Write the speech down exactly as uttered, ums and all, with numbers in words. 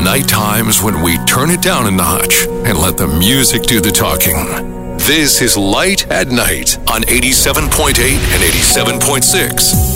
night times when we turn it down a notch and let the music do the talking. This is Light at Night on eighty-seven point eight and eighty-seven point six.